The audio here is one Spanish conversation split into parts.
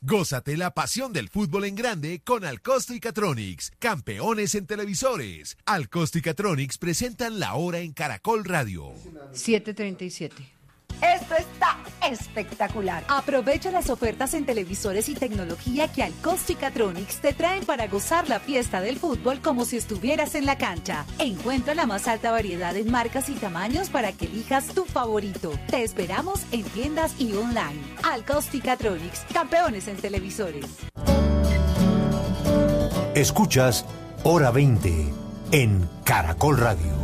Gózate la pasión del fútbol en grande con Alcosto y Catronics, campeones en televisores. Alcosto y Catronics presentan La Hora en Caracol Radio. 7:37. Esto está espectacular. Aprovecha las ofertas en televisores y tecnología que Alcosto y Catronics te traen para gozar la fiesta del fútbol como si estuvieras en la cancha. Encuentra la más alta variedad en marcas y tamaños para que elijas tu favorito. Te esperamos en tiendas y online. Alcosto y Catronics, campeones en televisores. Escuchas Hora 20 en Caracol Radio.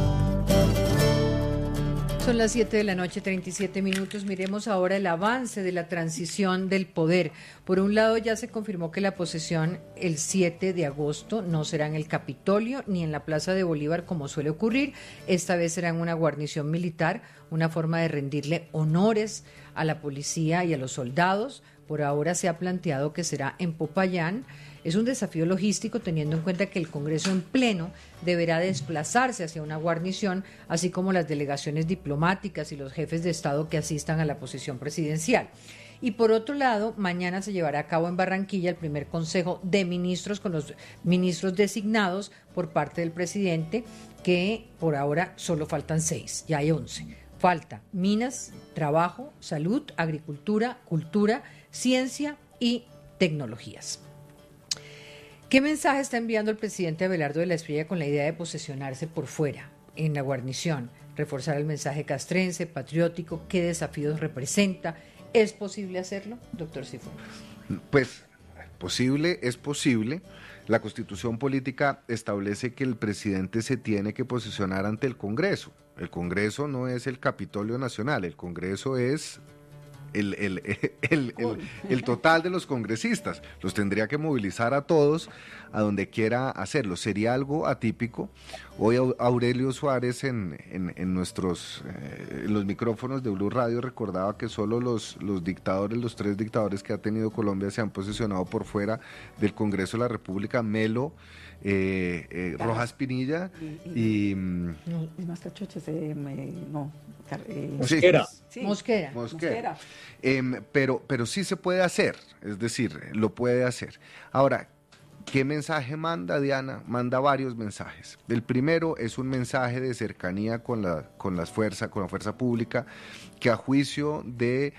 Son las 7:37 p.m. Miremos ahora el avance de la transición del poder. Por un lado, ya se confirmó que la posesión el 7 de agosto no será en el Capitolio ni en la Plaza de Bolívar como suele ocurrir. Esta vez será en una guarnición militar, una forma de rendirle honores a la policía y a los soldados. Por ahora se ha planteado que será en Popayán. Es un desafío logístico teniendo en cuenta que el Congreso en pleno deberá desplazarse hacia una guarnición, así como las delegaciones diplomáticas y los jefes de Estado que asistan a la posesión presidencial. Y por otro lado, mañana se llevará a cabo en Barranquilla el primer Consejo de Ministros con los ministros designados por parte del presidente, que por ahora solo faltan 6, ya hay 11. Falta Minas, Trabajo, Salud, Agricultura, Cultura, Ciencia y Tecnologías. ¿Qué mensaje está enviando el presidente Abelardo de la Espriella con la idea de posesionarse por fuera, en la guarnición? Reforzar el mensaje castrense, patriótico, ¿qué desafíos representa? ¿Es posible hacerlo, doctor Cifuentes? Pues es posible. La Constitución Política establece que el presidente se tiene que posesionar ante el Congreso. El Congreso no es el Capitolio Nacional, el Congreso es el total de los congresistas. Los tendría que movilizar a todos a donde quiera hacerlo. Sería algo atípico. Hoy Aurelio Suárez en los micrófonos de Blue Radio recordaba que solo los dictadores, los 3 dictadores que ha tenido Colombia se han posicionado por fuera del Congreso de la República: Melo, Rojas Pinilla y más cachoches, no. Mosquera. Sí. Mosquera. Pero sí se puede hacer, es decir, lo puede hacer. Ahora, ¿qué mensaje manda, Diana? Manda varios mensajes. El primero es un mensaje de cercanía con la fuerza pública, que a juicio de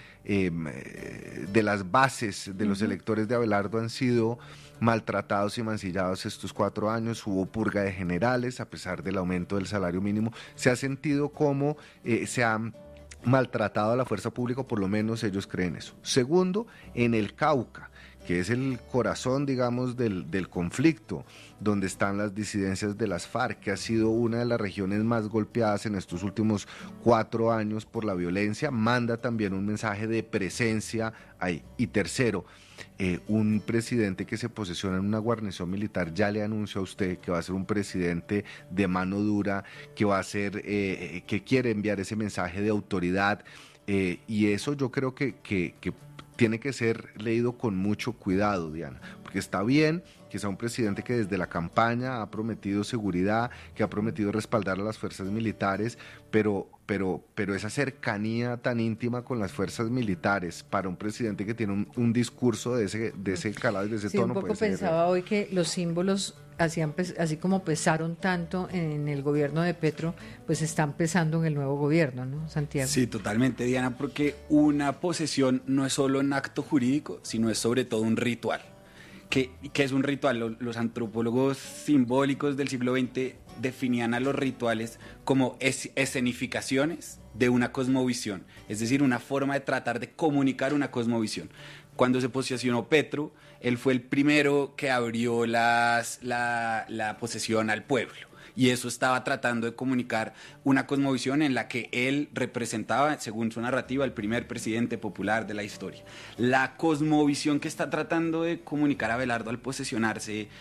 las bases de los electores de Abelardo han sido maltratados y mancillados estos 4 años. Hubo purga de generales, a pesar del aumento del salario mínimo. Se ha sentido como se ha maltratado a la fuerza pública, por lo menos ellos creen eso. Segundo, en el Cauca, que es el corazón, digamos, del conflicto, donde están las disidencias de las FARC, que ha sido una de las regiones más golpeadas en estos últimos 4 años por la violencia, manda también un mensaje de presencia ahí. Y tercero, un presidente que se posesiona en una guarnición militar ya le anunció a usted que va a ser un presidente de mano dura, que va a ser, que quiere enviar ese mensaje de autoridad, y eso yo creo que tiene que ser leído con mucho cuidado, Diana, porque está bien que sea un presidente que desde la campaña ha prometido seguridad, que ha prometido respaldar a las fuerzas militares, pero esa cercanía tan íntima con las fuerzas militares para un presidente que tiene un discurso de ese calado y de ese tono. Un poco pensaba hoy que los símbolos, así como pesaron tanto en el gobierno de Petro, pues están pesando en el nuevo gobierno, ¿no, Santiago? Sí, totalmente, Diana, porque una posesión no es solo un acto jurídico, sino es sobre todo un ritual. ¿Qué es un ritual? Los antropólogos simbólicos del siglo XX definían a los rituales como escenificaciones de una cosmovisión, es decir, una forma de tratar de comunicar una cosmovisión. Cuando se posesionó Petro, él fue el primero que abrió la posesión al pueblo. Y eso estaba tratando de comunicar una cosmovisión en la que él representaba, según su narrativa, el primer presidente popular de la historia. La cosmovisión que está tratando de comunicar Abelardo al posesionarse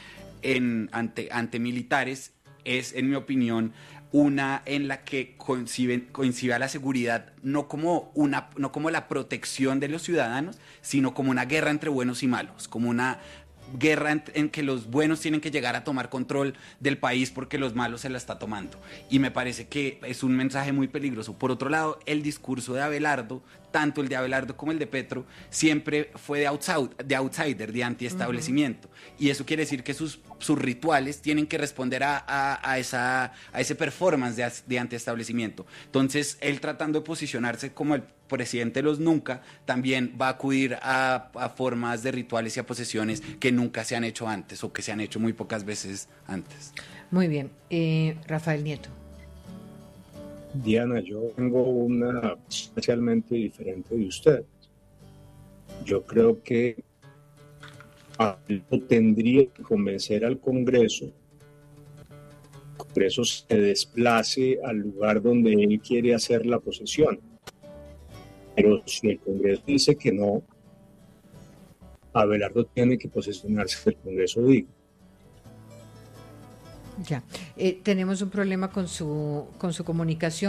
ante militares es, en mi opinión, una en la que concibe a la seguridad no como la protección de los ciudadanos, sino como una guerra entre buenos y malos, como una guerra en que los buenos tienen que llegar a tomar control del país porque los malos se la está tomando. Y me parece que es un mensaje muy peligroso. Por otro lado, el discurso de Abelardo tanto el de Abelardo como el de Petro, siempre fue de outsider, de antiestablecimiento. Y eso quiere decir que sus rituales tienen que responder a ese performance de antiestablecimiento. Entonces, él tratando de posicionarse como el presidente de los nunca, también va a acudir a formas de rituales y a posesiones que nunca se han hecho antes o que se han hecho muy pocas veces antes. Muy bien. Rafael Nieto. Diana, yo tengo una especialmente diferente de usted. Yo creo que tendría que convencer al Congreso. El Congreso se desplace al lugar donde él quiere hacer la posesión. Pero si el Congreso dice que no, Abelardo tiene que posesionarse que el Congreso diga. Ya, tenemos un problema con su comunicación.